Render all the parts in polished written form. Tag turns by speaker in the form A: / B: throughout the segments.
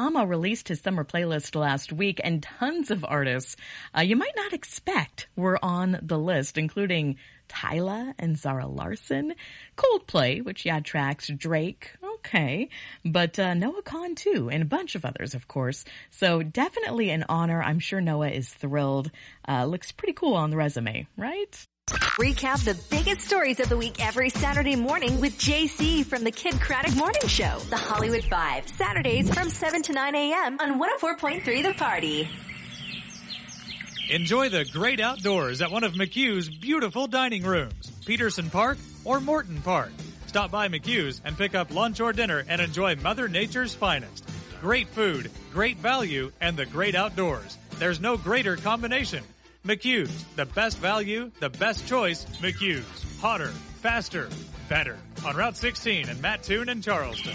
A: Ama released his summer playlist last week, and tons of artists you might not expect were on the list, including Tyla and Zara Larsson, Coldplay, which tracks Drake, okay, but Noah Kahan too, and a bunch of others, of course. So definitely an honor. I'm sure Noah is thrilled. Looks pretty cool on the resume, right?
B: Recap the biggest stories of the week every Saturday morning with JC from the Kid Craddock Morning Show. The Hollywood Five, Saturdays from 7 to 9 a.m. on 104.3 The Party.
C: Enjoy the great outdoors at one of McHugh's beautiful dining rooms, Peterson Park or Morton Park. Stop by McHugh's and pick up lunch or dinner and enjoy Mother Nature's finest. Great food, great value, and the great outdoors. There's no greater combination. McHugh's, the best value, the best choice, McHugh's. Hotter, faster, better. On Route 16 in Mattoon and Charleston.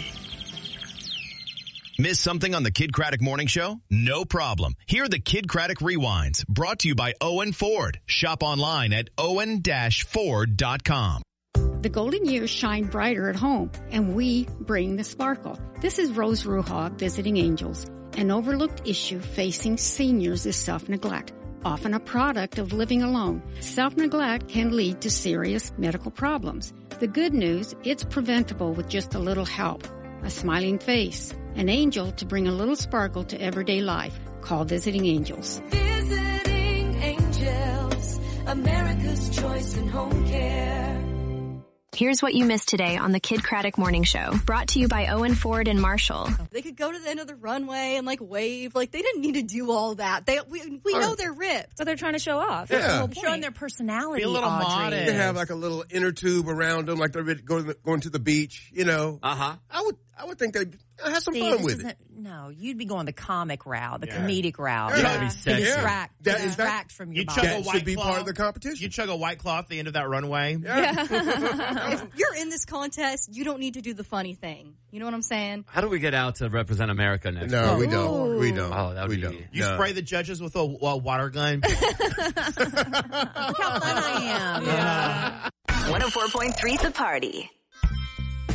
D: Miss something on the Kid Craddock Morning Show? No problem. Here are the Kid Craddock Rewinds, brought to you by Owen Ford. Shop online at owen-ford.com.
E: The golden years shine brighter at home, and we bring the sparkle. This is Rose Ruha Visiting Angels. An overlooked issue facing seniors is self-neglect, often a product of living alone. Self-neglect can lead to serious medical problems. The good news, it's preventable with just a little help. A smiling face, an angel to bring a little sparkle to everyday life. Call Visiting Angels.
F: Visiting Angels, America's choice in home care.
B: Here's what you missed today on the Kid Craddock Morning Show. Brought to you by Owen Ford and Marshall.
G: They could go to the end of the runway and wave. They didn't need to do all that. We know they're ripped.
H: But they're trying to show off.
I: Yeah.
H: That's the whole point. Showing their personality.
I: Be a little modest. They have a little inner tube around them, like they're going to the beach, Uh-huh. I would think they'd have some fun with it.
H: No, you'd be going the comic route, the comedic route.
I: Yeah.
H: To distract from your body.
I: That should be part of the competition.
J: You chug a White Claw at the end of that runway.
G: Yeah. If you're in this contest, you don't need to do the funny thing. You know what I'm saying?
K: How do we get out to represent America next
I: No,
K: year?
I: we don't. We don't.
K: Oh, that would be...
J: You spray the judges with a water gun.
H: Look how fun I am.
B: Yeah. 104.3 The Party.